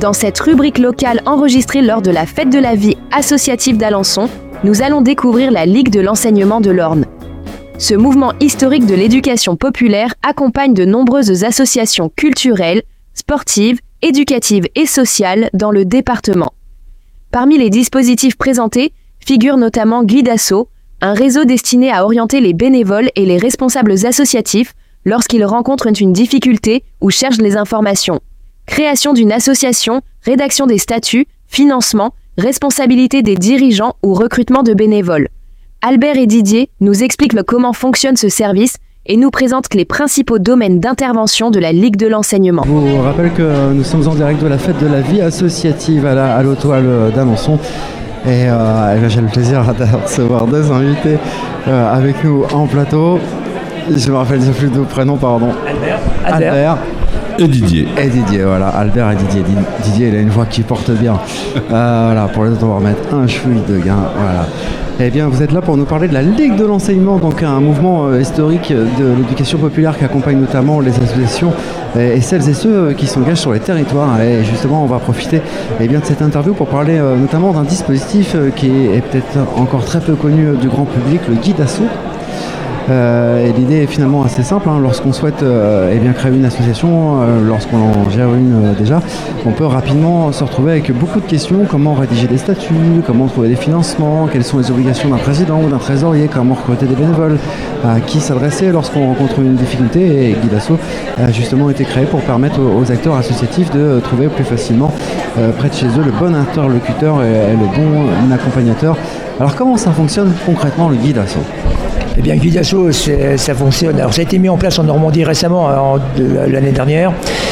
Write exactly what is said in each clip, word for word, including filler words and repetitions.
Dans cette rubrique locale enregistrée lors de la Fête de la Vie associative d'Alençon, nous allons découvrir la Ligue de l'enseignement de l'Orne. Ce mouvement historique de l'éducation populaire accompagne de nombreuses associations culturelles, sportives, éducatives et sociales dans le département. Parmi les dispositifs présentés figure notamment Guidasso, un réseau destiné à orienter les bénévoles et les responsables associatifs lorsqu'ils rencontrent une difficulté ou cherchent les informations. Création d'une association, rédaction des statuts, financement, responsabilité des dirigeants ou recrutement de bénévoles. Albert et Didier nous expliquent comment fonctionne ce service et nous présentent les principaux domaines d'intervention de la Ligue de l'enseignement. Je vous rappelle que nous sommes en direct de la Fête de la Vie associative à, la, à l'Autoile d'Alençon. Et, euh, et j'ai le plaisir de recevoir deux invités euh, avec nous en plateau. Je me rappelle plus de prénom, pardon. Albert. Albert. Albert. Et Didier. Et Didier, voilà. Albert et Didier. Didier, il a une voix qui porte bien. Euh, voilà, pour les autres, on va remettre un chouï de gain. Voilà. Eh bien, vous êtes là pour nous parler de la Ligue de l'enseignement, donc un mouvement euh, historique de l'éducation populaire qui accompagne notamment les associations et, et celles et ceux qui s'engagent sur les territoires. Et justement, on va profiter eh bien, de cette interview pour parler euh, notamment d'un dispositif euh, qui est, est peut-être encore très peu connu euh, du grand public, le Guidasso. Euh, et l'idée est finalement assez simple, hein. Lorsqu'on souhaite euh, eh bien, créer une association, euh, lorsqu'on en gère une euh, déjà, on peut rapidement se retrouver avec beaucoup de questions, comment rédiger des statuts, comment trouver des financements, quelles sont les obligations d'un président ou d'un trésorier, comment recruter des bénévoles, à qui s'adresser lorsqu'on rencontre une difficulté. Et Guidasso a justement été créé pour permettre aux, aux acteurs associatifs de trouver plus facilement euh, près de chez eux le bon interlocuteur et, et le bon accompagnateur. Alors comment ça fonctionne concrètement le Guidasso ? Eh bien, Guidasso, ça fonctionne. Alors, ça a été mis en place en Normandie récemment, en, de, l'année dernière.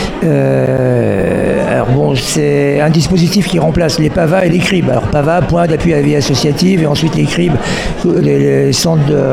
Euh, alors bon, c'est un dispositif qui remplace les P A V A et les C R I B. Alors P A V A, point d'appui à la vie associative, et ensuite les C R I B, les, les centres de,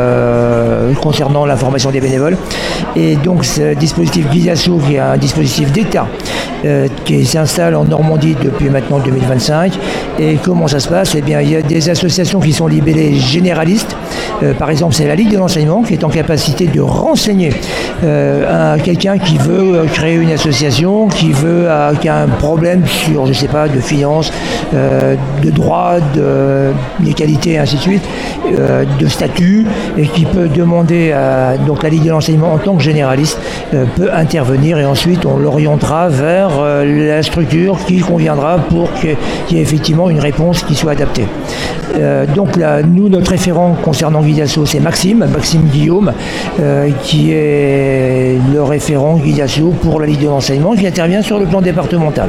euh, concernant la formation des bénévoles. Et donc, ce dispositif Guidasso, qui est un dispositif d'État, euh, qui s'installe en Normandie depuis maintenant deux mille vingt-cinq. Et comment ça se passe ? Eh bien, il y a des associations qui sont libellées généralistes. Euh, par exemple, c'est la Ligue de l'enseignement qui est en capacité de renseigner euh, un, quelqu'un qui veut créer une association, qui veut euh, qui a un problème sur, je sais pas, de finances, euh, de droits, de d'égalité, et ainsi de suite, euh, de statut, et qui peut demander à donc la Ligue de l'enseignement en tant que généraliste euh, peut intervenir, et ensuite on l'orientera vers euh, la structure qui conviendra pour qu'il y ait effectivement une réponse qui soit adaptée. Euh, donc là, nous, notre référent concernant Guidasso, c'est Maxime, Maxime Guillaume, euh, qui est le référent Guidasso pour la Ligue de l'enseignement, qui intervient sur le plan départemental.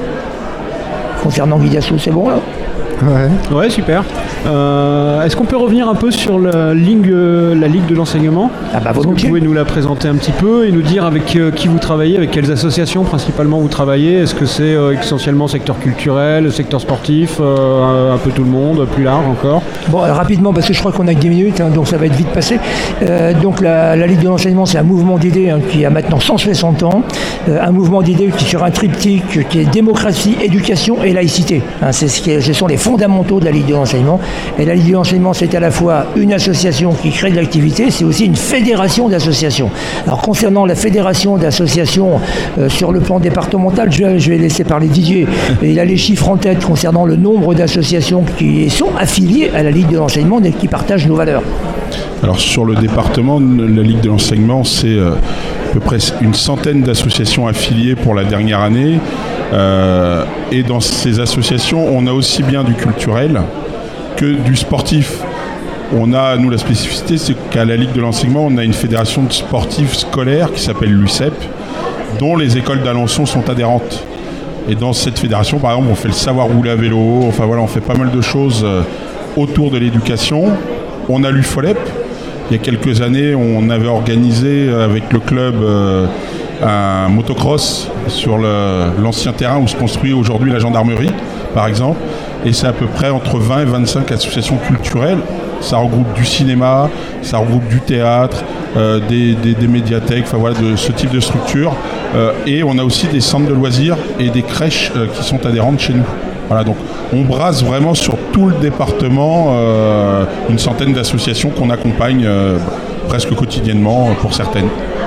Concernant Guidasso, c'est bon là ? Ouais. Ouais, super. Euh, est-ce qu'on peut revenir un peu sur la Ligue, la Ligue de l'enseignement ? Ah bah, Est-ce que vous pouvez nous la présenter un petit peu et nous dire avec euh, qui vous travaillez, avec quelles associations principalement vous travaillez ? Est-ce que c'est euh, essentiellement secteur culturel, secteur sportif, euh, un peu tout le monde, plus large encore ? Bon, alors, rapidement, parce que je crois qu'on a que dix minutes, hein, donc ça va être vite passé. Euh, donc la, la Ligue de l'enseignement, c'est un mouvement d'idées hein, qui a maintenant cent soixante ans, euh, un mouvement d'idées qui est sur un triptyque qui est démocratie, éducation et laïcité. Hein, c'est ce, qui est, ce sont les fondamentaux de la Ligue de l'enseignement. Et la Ligue de l'enseignement, c'est à la fois une association qui crée de l'activité, c'est aussi une fédération d'associations. Alors concernant la fédération d'associations euh, sur le plan départemental, je vais, je vais laisser parler Didier. Et il a les chiffres en tête concernant le nombre d'associations qui sont affiliées à la Ligue de l'enseignement et qui partagent nos valeurs. Alors sur le département, la Ligue de l'enseignement, c'est euh, à peu près une centaine d'associations affiliées pour la dernière année. Euh, et dans ces associations, on a aussi bien du culturel que du sportif. On a, nous, la spécificité, c'est qu'à la Ligue de l'enseignement, on a une fédération de sportifs scolaires qui s'appelle l'U C E P, dont les écoles d'Alençon sont adhérentes. Et dans cette fédération, par exemple, on fait le savoir rouler à vélo, enfin voilà, on fait pas mal de choses autour de l'éducation. On a l'U F O L E P. Il y a quelques années, on avait organisé avec le club euh, un motocross sur le, l'ancien terrain où se construit aujourd'hui la gendarmerie, par exemple. Et c'est à peu près entre vingt et vingt-cinq associations culturelles. Ça regroupe du cinéma, ça regroupe du théâtre, euh, des, des, des médiathèques, enfin voilà, de ce type de structure. Euh, et on a aussi des centres de loisirs et des crèches euh, qui sont adhérentes chez nous. Voilà, donc on brasse vraiment sur tout le département euh, une centaine d'associations qu'on accompagne euh, presque quotidiennement pour certaines.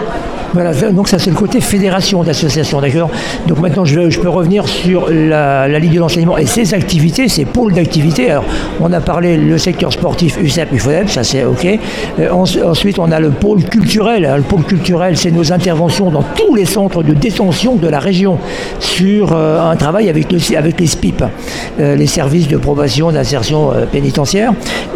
Voilà, donc ça c'est le côté fédération d'associations, d'accord. Donc maintenant je, je peux revenir sur la, la Ligue de l'enseignement et ses activités, ses pôles d'activités. Alors on a parlé le secteur sportif U S E P, U F O D E P, ça c'est ok. Euh, en, ensuite on a le pôle culturel. Le pôle culturel, c'est nos interventions dans tous les centres de détention de la région sur euh, un travail avec, le, avec les S P I P, euh, les services de probation d'insertion euh, pénitentiaire.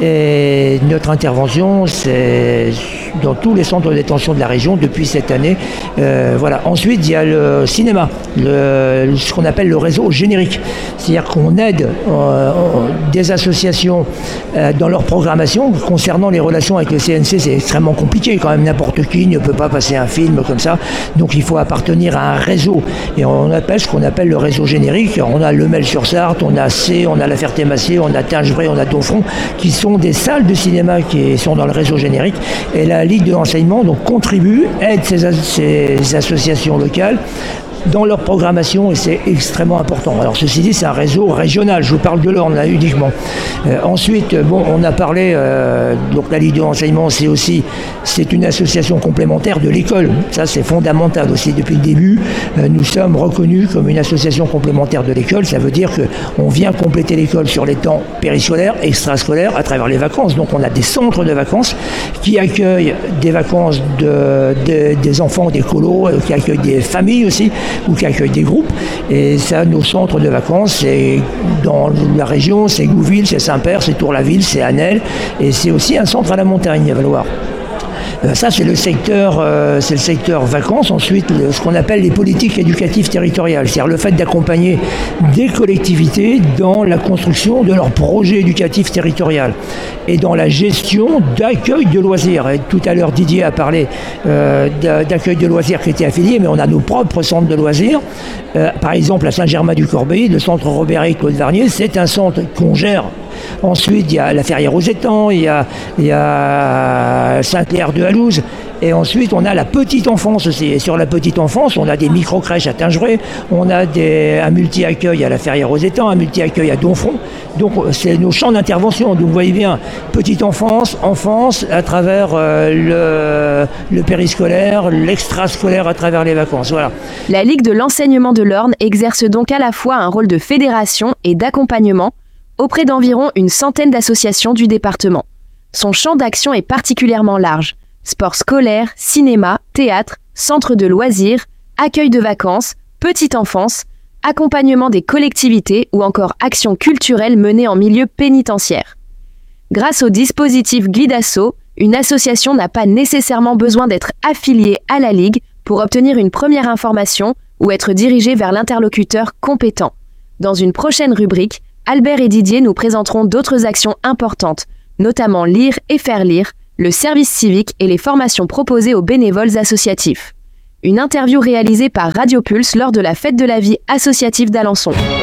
Et notre intervention, c'est dans tous les centres de détention de la région depuis cette année. Euh, voilà. Ensuite, il y a le cinéma, le, ce qu'on appelle le réseau générique. C'est-à-dire qu'on aide euh, des associations euh, dans leur programmation. Concernant les relations avec le C N C, c'est extrêmement compliqué. Quand même, n'importe qui ne peut pas passer un film comme ça. Donc, il faut appartenir à un réseau. Et on appelle ce qu'on appelle le réseau générique. On a Le Mel-sur-Sarthe, on a C, on a La Ferté-Massé, on a Tingebray, on a Domfront, qui sont des salles de cinéma qui sont dans le réseau générique. Et la Ligue de l'enseignement donc, contribue, aide ces, as- ces associations locales dans leur programmation et c'est extrêmement important. Alors ceci dit, c'est un réseau régional, je vous parle de l'Orne là uniquement. Euh, ensuite, bon, on a parlé, euh, donc la Ligue de l'enseignement, c'est aussi, c'est une association complémentaire de l'école. Ça c'est fondamental aussi depuis le début. Euh, nous sommes reconnus comme une association complémentaire de l'école. Ça veut dire qu'on vient compléter l'école sur les temps périscolaires, extrascolaires, à travers les vacances. Donc on a des centres de vacances qui accueillent des vacances de, de, des enfants, des colos, qui accueillent des familles aussi, ou qui accueillent des groupes. Et ça, nos centres de vacances, c'est dans la région, c'est Gouville, c'est Saint-Père, c'est Tour-la-Ville, c'est Annelle, et c'est aussi un centre à la montagne, à Valoir. Ça, c'est le secteur, euh, c'est le secteur vacances. Ensuite, le, ce qu'on appelle les politiques éducatives territoriales, c'est-à-dire le fait d'accompagner des collectivités dans la construction de leur projet éducatif territorial et dans la gestion d'accueil de loisirs. Et tout à l'heure, Didier a parlé euh, d'accueil de loisirs qui était affilié, mais on a nos propres centres de loisirs. Euh, par exemple, à Saint-Germain-du-Corbéis, le centre Robert et Claude Varnier, c'est un centre qu'on gère. Ensuite, il y a la Ferrière aux Étangs, il y a, il y a Sainte-Claire de Halouse. Et ensuite, on a la petite enfance aussi. Et sur la petite enfance, on a des micro-crèches à Tingebray, on a des, un multi-accueil à la Ferrière aux Étangs, un multi-accueil à Domfront. Donc, c'est nos champs d'intervention. Donc, vous voyez bien, petite enfance, enfance, à travers euh, le, le périscolaire, l'extrascolaire, à travers les vacances. Voilà. La Ligue de l'enseignement de l'Orne exerce donc à la fois un rôle de fédération et d'accompagnement auprès d'environ une centaine d'associations du département. Son champ d'action est particulièrement large. Sport scolaire, cinéma, théâtre, centre de loisirs, accueil de vacances, petite enfance, accompagnement des collectivités ou encore actions culturelles menées en milieu pénitentiaire. Grâce au dispositif Guidasso, une association n'a pas nécessairement besoin d'être affiliée à la Ligue pour obtenir une première information ou être dirigée vers l'interlocuteur compétent. Dans une prochaine rubrique, Albert et Didier nous présenteront d'autres actions importantes, notamment Lire et faire lire, le service civique et les formations proposées aux bénévoles associatifs. Une interview réalisée par Radio Pulse lors de la Fête de la Vie associative d'Alençon.